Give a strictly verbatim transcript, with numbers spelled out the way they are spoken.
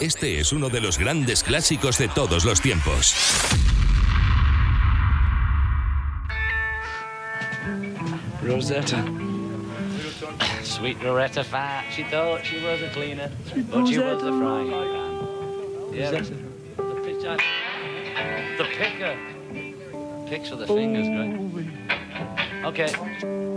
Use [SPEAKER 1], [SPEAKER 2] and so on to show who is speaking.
[SPEAKER 1] Este es uno de los grandes clásicos de todos los tiempos.
[SPEAKER 2] Rosetta. Sweet Rosetta Fat. She thought she was a cleaner, but she was the frying pan. Yeah, the pitcher. The picker. Picks with the fingers, great. Okay.